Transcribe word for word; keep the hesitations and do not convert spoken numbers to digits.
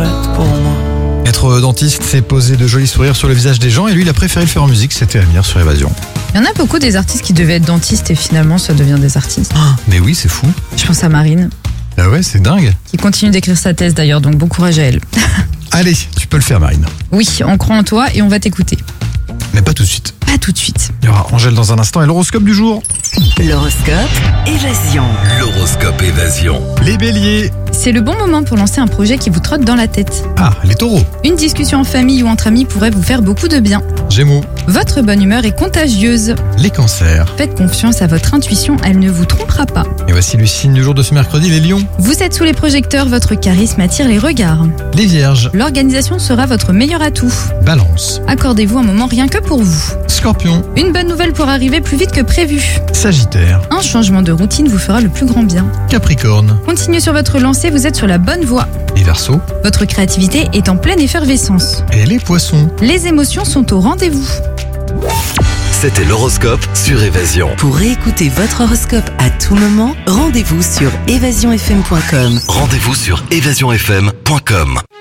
faite pour moi. Être dentiste, c'est poser de jolis sourires sur le visage des gens et lui, il a préféré le faire en musique. C'était Amir sur Évasion. Il y en a beaucoup des artistes qui devaient être dentistes et finalement ça devient des artistes. Ah, mais oui, c'est fou. Je pense à Marine, Ah ouais, c'est dingue. qui continue d'écrire sa thèse d'ailleurs, donc bon courage à elle. Allez, tu peux le faire, Marine. Oui, on croit en toi et on va t'écouter. Mais pas tout de suite. Pas tout de suite. Il y aura Angèle dans un instant et l'horoscope du jour. L'horoscope Évasion. L'horoscope Évasion. Les béliers. C'est le bon moment pour lancer un projet qui vous trotte dans la tête. Ah, les taureaux. Une discussion en famille ou entre amis pourrait vous faire beaucoup de bien. Gémeaux. Votre bonne humeur est contagieuse. Les cancers. Faites confiance à votre intuition, elle ne vous trompera pas. Et voici le signe du jour de ce mercredi, les lions. Vous êtes sous les projecteurs, votre charisme attire les regards. Les vierges. L'organisation sera votre meilleur atout. Balance. Accordez-vous un moment rien que pour vous. Scorpion. Une bonne nouvelle pour arriver plus vite que prévu. Sagittaire. Un changement de routine vous fera le plus grand bien. Capricorne. Continuez sur votre lancée, vous êtes sur la bonne voie. Les verseaux. Votre créativité est en pleine effervescence. Et les poissons. Les émotions sont au rendez-vous. C'était l'horoscope sur Évasion. Pour réécouter votre horoscope à tout moment, rendez-vous sur évasion f m point com. Rendez-vous sur évasion f m point com.